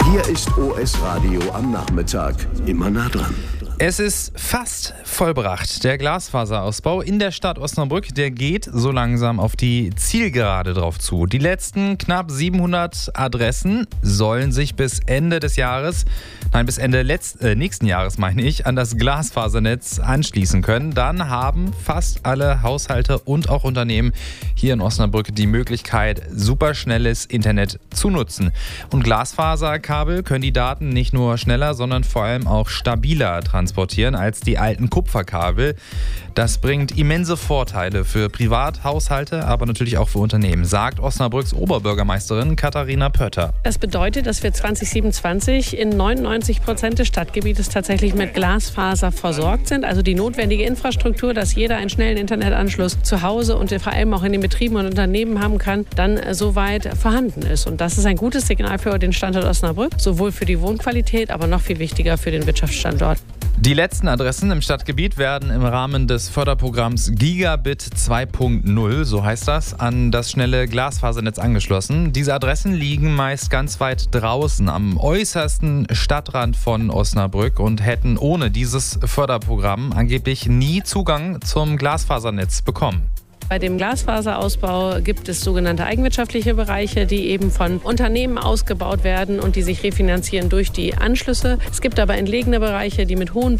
Hier ist OS Radio am Nachmittag. Immer nah dran. Es ist fast vollbracht. Der Glasfaserausbau in der Stadt Osnabrück, der geht so langsam auf die Zielgerade drauf zu. Die letzten knapp 700 Adressen sollen sich bis Ende nächsten Jahres, an das Glasfasernetz anschließen können. Dann haben fast alle Haushalte und auch Unternehmen hier in Osnabrück die Möglichkeit, superschnelles Internet zu nutzen. Und Glasfaserkabel können die Daten nicht nur schneller, sondern vor allem auch stabiler transportieren als die alten Kupferkabel. Das bringt immense Vorteile für Privathaushalte, aber natürlich auch für Unternehmen, sagt Osnabrücks Oberbürgermeisterin Katharina Pötter. Das bedeutet, dass wir 2027 in 99% des Stadtgebietes tatsächlich mit Glasfaser versorgt sind. Also die notwendige Infrastruktur, dass jeder einen schnellen Internetanschluss zu Hause und vor allem auch in den Betrieben und Unternehmen haben kann, dann soweit vorhanden ist. Und das ist ein gutes Signal für den Standort Osnabrück, sowohl für die Wohnqualität, aber noch viel wichtiger für den Wirtschaftsstandort. Die letzten Adressen im Stadtgebiet werden im Rahmen des Förderprogramms Gigabit 2.0, so heißt das, an das schnelle Glasfasernetz angeschlossen. Diese Adressen liegen meist ganz weit draußen am äußersten Stadtrand von Osnabrück und hätten ohne dieses Förderprogramm angeblich nie Zugang zum Glasfasernetz bekommen. Bei dem Glasfaserausbau gibt es sogenannte eigenwirtschaftliche Bereiche, die eben von Unternehmen ausgebaut werden und die sich refinanzieren durch die Anschlüsse. Es gibt aber entlegene Bereiche, die mit hohen